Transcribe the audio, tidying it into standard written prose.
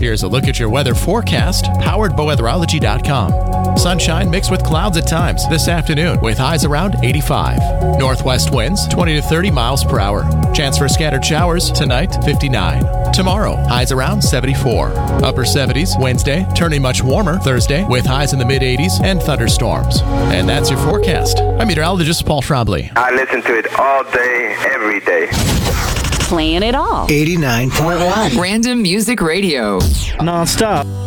Here's a look at your weather forecast, powered by weatherology.com. Sunshine mixed with clouds at times this afternoon with highs around 85. Northwest winds 20 to 30 miles per hour. Chance for scattered showers tonight, 59. Tomorrow, highs around 74. Upper 70s Wednesday, turning much warmer Thursday with highs in the mid-80s and thunderstorms. And that's your forecast. I'm meteorologist Paul Trombley. I listen to it all day, every day. Playing it all. 89.1. Random Music Radio. Non-stop.